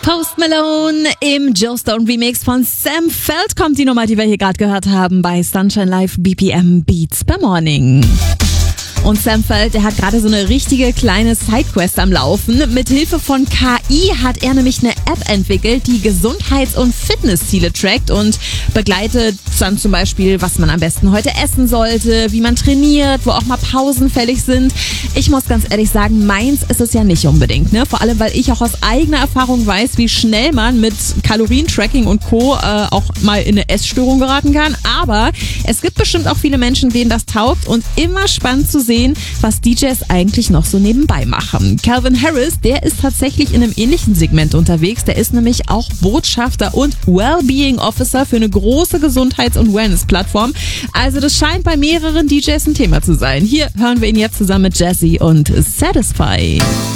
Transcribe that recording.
Post Malone im Joe Stone Remix von Sam Feld kommt die Nummer, die wir hier gerade gehört haben bei Sunshine Live BPM Beats per Morning. Und Sam Feld, der hat gerade so eine richtige kleine Sidequest am Laufen. Mit Hilfe von KI hat er nämlich eine App entwickelt, die Gesundheits- und Fitnessziele trackt und begleitet dann zum Beispiel, was man am besten heute essen sollte, wie man trainiert, wo auch mal Pausen fällig sind. Ich muss ganz ehrlich sagen, meins ist es ja nicht unbedingt, ne? Vor allem, weil ich auch aus eigener Erfahrung weiß, wie schnell man mit Kalorientracking und Co. Auch mal in eine Essstörung geraten kann. Aber es gibt bestimmt auch viele Menschen, denen das taugt und immer spannend zu sehen, was DJs eigentlich noch so nebenbei machen. Calvin Harris, der ist tatsächlich in einem ähnlichen Segment unterwegs. Der ist nämlich auch Botschafter und Wellbeing Officer für eine große Gesundheits- und Wellness-Plattform. Also das scheint bei mehreren DJs ein Thema zu sein. Hier hören wir ihn jetzt zusammen mit Jazzy und Satisfy.